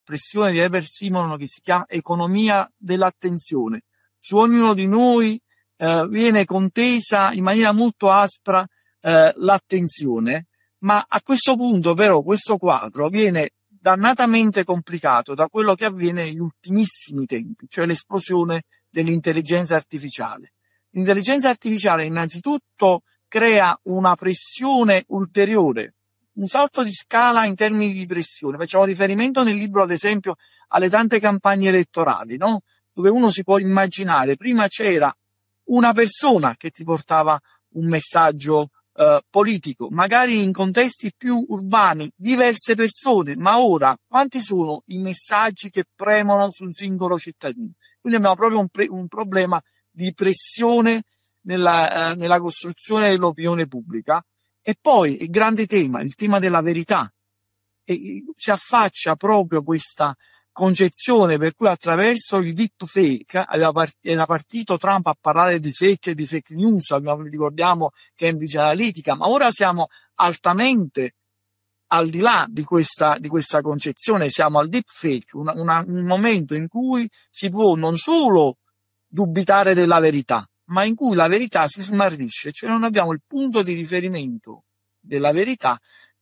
un'espressione di Herbert Simon che si chiama economia dell'attenzione. Su ognuno di noi viene contesa in maniera molto aspra l'attenzione, ma a questo punto però questo quadro viene dannatamente complicato da quello che avviene negli ultimissimi tempi, cioè l'esplosione dell'intelligenza artificiale. L'intelligenza artificiale innanzitutto crea una pressione ulteriore, un salto di scala in termini di pressione. Facciamo riferimento nel libro, ad esempio, alle tante campagne elettorali, no? Dove uno si può immaginare, prima c'era una persona che ti portava un messaggio politico, magari in contesti più urbani, diverse persone, ma ora quanti sono i messaggi che premono sul singolo cittadino? Quindi abbiamo proprio un problema di pressione nella costruzione dell'opinione pubblica. E poi il grande tema, il tema della verità, e si affaccia proprio questa concezione per cui attraverso il deepfake era partito Trump a parlare di fake e di fake news, ricordiamo Cambridge Analytica, ma ora siamo altamente al di là di questa concezione, siamo al deepfake, un momento in cui si può non solo dubitare della verità, ma in cui la verità si smarrisce, cioè non abbiamo il punto di riferimento della verità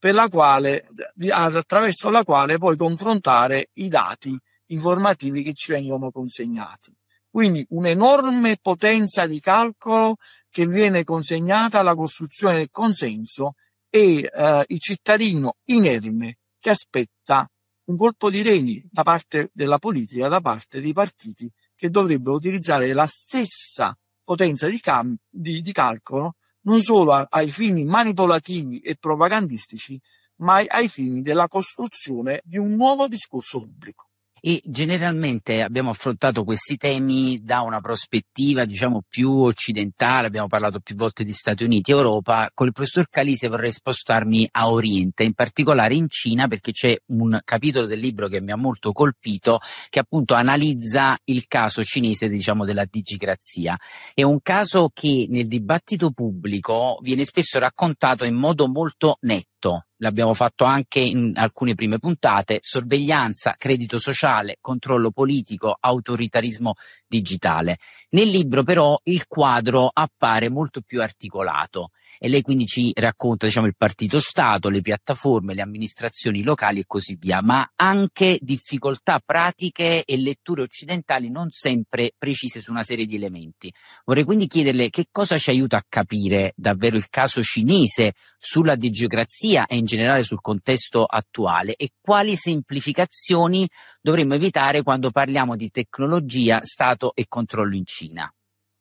attraverso la quale poi confrontare i dati informativi che ci vengono consegnati. Quindi un'enorme potenza di calcolo che viene consegnata alla costruzione del consenso e il cittadino inerme che aspetta un colpo di reni da parte della politica, da parte dei partiti che dovrebbero utilizzare la stessa potenza di calcolo non solo ai fini manipolativi e propagandistici, ma ai fini della costruzione di un nuovo discorso pubblico. E generalmente abbiamo affrontato questi temi da una prospettiva, diciamo, più occidentale, abbiamo parlato più volte di Stati Uniti e Europa. Con il professor Calise vorrei spostarmi a Oriente, in particolare in Cina, perché c'è un capitolo del libro che mi ha molto colpito, che appunto analizza il caso cinese, diciamo, della digicrazia. È un caso che nel dibattito pubblico viene spesso raccontato in modo molto netto. L'abbiamo fatto anche in alcune prime puntate: sorveglianza, credito sociale, controllo politico, autoritarismo digitale. Nel libro però il quadro appare molto più articolato e lei quindi ci racconta, diciamo, il partito Stato, le piattaforme, le amministrazioni locali e così via, ma anche difficoltà pratiche e letture occidentali non sempre precise su una serie di elementi. Vorrei quindi chiederle che cosa ci aiuta a capire davvero il caso cinese sulla digitocrazia e in generale sul contesto attuale, e quali semplificazioni dovremmo evitare quando parliamo di tecnologia, Stato e controllo in Cina.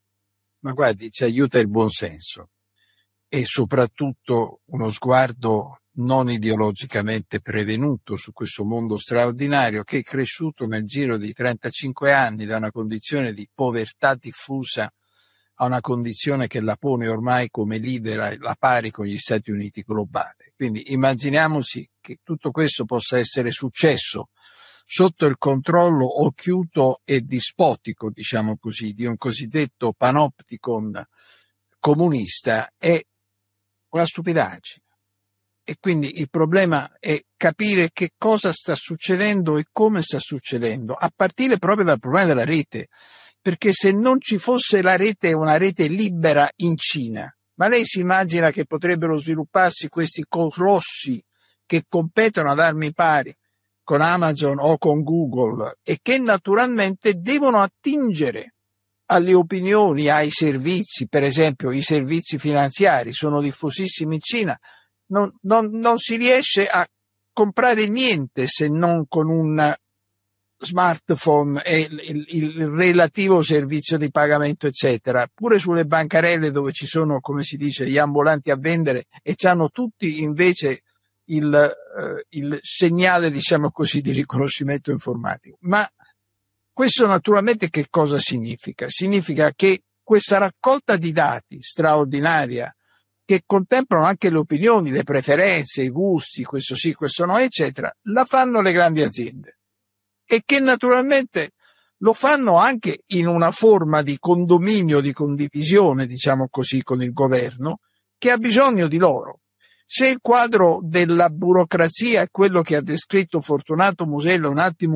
Ma guardi, ci aiuta il buonsenso e soprattutto uno sguardo non ideologicamente prevenuto su questo mondo straordinario che è cresciuto nel giro di 35 anni da una condizione di povertà diffusa a una condizione che la pone ormai come leader alla pari con gli Stati Uniti globali. Quindi immaginiamoci che tutto questo possa essere successo sotto il controllo occhiuto e dispotico, diciamo così, di un cosiddetto panopticon comunista, è una stupidaggine. E quindi il problema è capire che cosa sta succedendo e come sta succedendo, a partire proprio dal problema della rete. Perché se non ci fosse la rete, una rete libera in Cina, ma lei si immagina che potrebbero svilupparsi questi colossi che competono ad armi pari con Amazon o con Google e che naturalmente devono attingere alle opinioni, ai servizi, per esempio i servizi finanziari sono diffusissimi in Cina, non si riesce a comprare niente se non con un smartphone e il relativo servizio di pagamento, eccetera. Pure sulle bancarelle dove ci sono, come si dice, gli ambulanti a vendere e c'hanno tutti invece il segnale, diciamo così, di riconoscimento informatico. Ma questo naturalmente che cosa significa? Significa che questa raccolta di dati straordinaria, che contemplano anche le opinioni, le preferenze, i gusti, questo sì, questo no, eccetera, la fanno le grandi aziende. E che naturalmente lo fanno anche in una forma di condominio, di condivisione, diciamo così, con il governo, che ha bisogno di loro. Se il quadro della burocrazia è quello che ha descritto Fortunato Musella un attimo